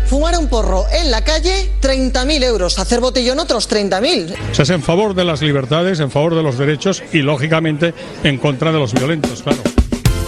Fumar un porro en la calle, 30.000 euros. Hacer botellón, otros 30.000. O sea, es en favor de las libertades, en favor de los derechos y, lógicamente, en contra de los violentos, claro.